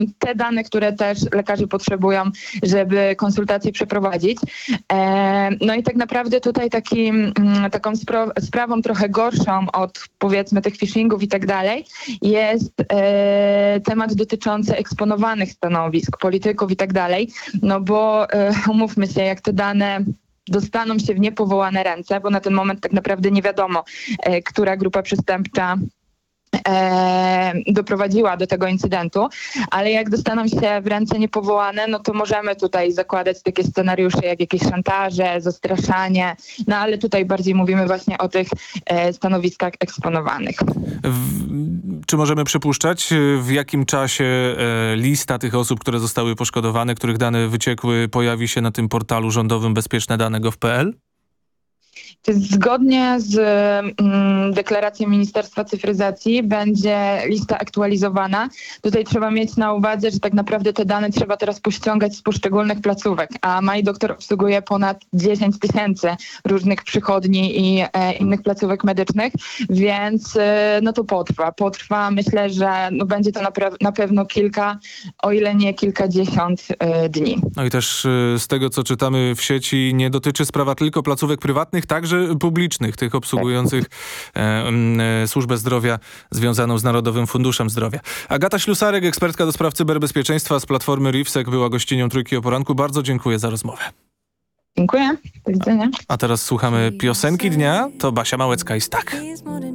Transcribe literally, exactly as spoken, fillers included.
te dane, które też lekarze potrzebują, żeby konsultacje przeprowadzić. E, no i tak naprawdę tutaj takim, taką spro, sprawą trochę gorszą od powiedzmy tych phishingów i tak dalej jest e, temat dotyczący eksponowanych stanowisk, polityków i tak dalej, no bo e, umówmy się, jak te dane dostaną się w niepowołane ręce, bo na ten moment tak naprawdę nie wiadomo, e, która grupa przestępcza E, doprowadziła do tego incydentu, ale jak dostaną się w ręce niepowołane, no to możemy tutaj zakładać takie scenariusze jak jakieś szantaże, zastraszanie, no ale tutaj bardziej mówimy właśnie o tych e, stanowiskach eksponowanych. W, czy możemy przypuszczać, w jakim czasie e, lista tych osób, które zostały poszkodowane, których dane wyciekły, pojawi się na tym portalu rządowym bezpieczne dane kropka gov kropka pe el? Zgodnie z mm, deklaracją Ministerstwa Cyfryzacji będzie lista aktualizowana. Tutaj trzeba mieć na uwadze, że tak naprawdę te dane trzeba teraz pościągać z poszczególnych placówek, a MyDoktor obsługuje ponad dziesięć tysięcy różnych przychodni i e, innych placówek medycznych, więc e, no to potrwa. Potrwa, myślę, że no, będzie to napra- na pewno kilka, o ile nie kilkadziesiąt e, dni. No i też e, z tego, co czytamy w sieci, nie dotyczy sprawa tylko placówek prywatnych, także publicznych, tych obsługujących e, e, służbę zdrowia związaną z Narodowym Funduszem Zdrowia. Agata Ślusarek, ekspertka do spraw cyberbezpieczeństwa z platformy RIFSEC, była gościnią Trójki o poranku. Bardzo dziękuję za rozmowę. Dziękuję. Do widzenia. A teraz słuchamy piosenki dnia. To Basia Małecka i Stak.